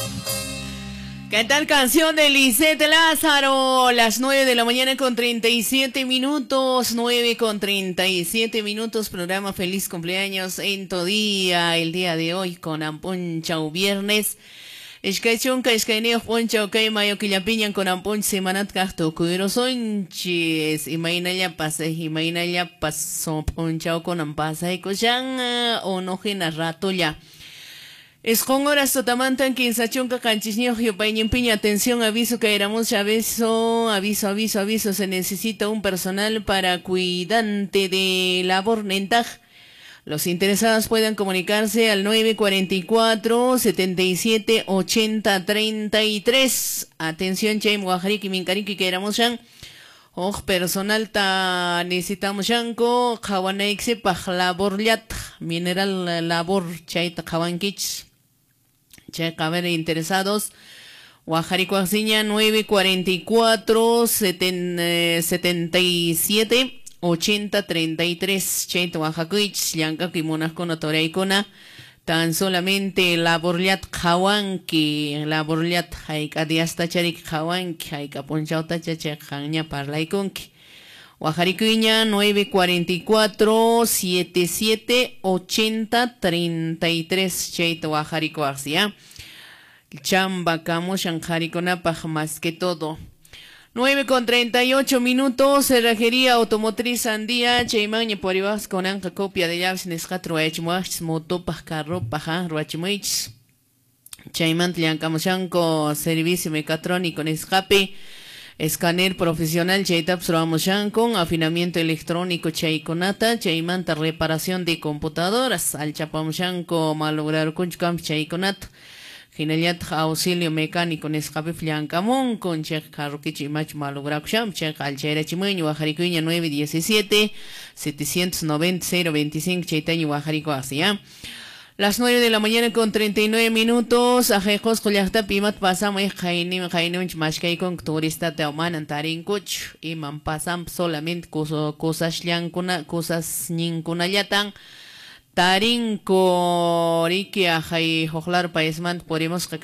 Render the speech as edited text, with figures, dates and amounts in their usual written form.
¿Qué tal canción de Lisette Lázaro? Las 9 de la mañana con 37 minutos, 9 con 37 minutos, programa Feliz Cumpleaños en tu día, el día de hoy con Ampón Chau Viernes. Escachonca, escaineo, poncha, ok, mayo, que ya piñan con Ampón Semanat Cacto, Cudero Sonches, imagina ya pasó, ponchao con Ampasa y Cochanga, o no gena rato ya. Es con horas totamantan que en Sachonca Canchisnio piña, atención, aviso que éramos aviso, se necesita un personal para cuidante de labor nentaj. Los interesados puedan comunicarse al 944 77 80 33. Atención, Chay Muajariki Minkariki que éramos ya. Personal ta necesitamos yanko, Kawanaixe labor liat, mineral labor chay ta Kawankich. Che, a ver, interesados. Guajaricoaxiña 944 77 80 33. Che, Oaxacuich, Yanka Kimonasco Notoreicona. Tan solamente laborliat Kawanki, laborliat Haika Diasta Charik Kawanki, Haika Ponchauta Chachajaña Parlaikonki. Guajaricuña 944 77 80 33. Cheito Guajarico Arcia. Chamba Camo Shanjariconapaj más que todo. 9 con 38 minutos. Cerrajería Automotriz Andía. Cheymaña por ibas con anca copia de llaves en escatro echmuach motopaj carro paja ruachmuich. Cheymant Liancamoshanco servicio mecatrónico en escape. Escáner profesional Chaytap Suramushan con afinamiento electrónico Chayconata, Chaymanta reparación de computadoras, al Chapamushanco malograr Kunchcamp Chayconat, Gineliat auxilio mecánico en escape Fliancamón, con Chek Carroquichi Mach malograr Cham, Chek Alchera Chimuño, Bajaricuña 917 790 025 Chaytaño Bajarico Asia. Las 9 de la mañana con 39 minutos. Ajejos Coyacta Pimat pasamos Jainim Mashkei con turista Teoman Antarin Kuch. Y man pasam solamente cosas llancuna, cosas nincuna yatan. Tarin Coriki Ajay Jojlar Paisman podemos